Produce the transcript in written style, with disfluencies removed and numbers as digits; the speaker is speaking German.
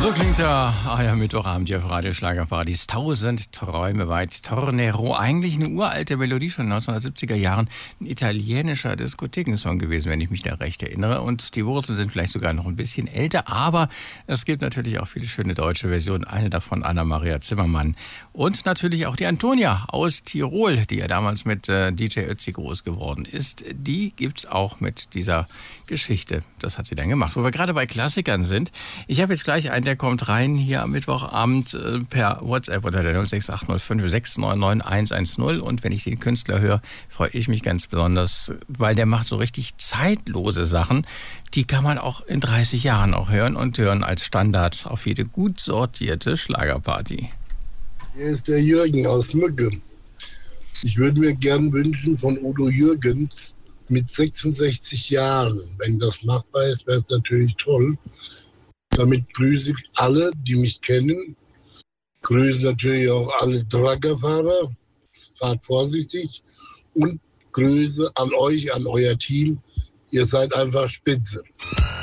So klingt ja Mittwochabend hier auf Radio Schlagerparadies. 1000 Träume weit. Tornero. Eigentlich eine uralte Melodie von 1970er Jahren. Ein italienischer Diskothekensong gewesen, wenn ich mich da recht erinnere. Und die Wurzeln sind vielleicht sogar noch ein bisschen älter. Aber es gibt natürlich auch viele schöne deutsche Versionen. Eine davon Anna-Maria Zimmermann. Und natürlich auch die Antonia aus Tirol, die ja damals mit DJ Ötzi groß geworden ist. Die gibt's auch mit dieser Geschichte. Das hat sie dann gemacht. Wo wir gerade bei Klassikern sind. Ich habe jetzt gleich einen, der kommt rein hier am Mittwochabend per WhatsApp unter der 06805 699 110. Und wenn ich den Künstler höre, freue ich mich ganz besonders, weil der macht so richtig zeitlose Sachen. Die kann man auch in 30 Jahren auch hören und hören als Standard auf jede gut sortierte Schlagerparty. Hier ist der Jürgen aus Mücke. Ich würde mir gern wünschen von Udo Jürgens mit 66 Jahren. Wenn das machbar ist, wäre es natürlich toll. Damit grüße ich alle, die mich kennen. Grüße natürlich auch alle Truckerfahrer. Fahrt vorsichtig. Und Grüße an euch, an euer Team. Ihr seid einfach spitze.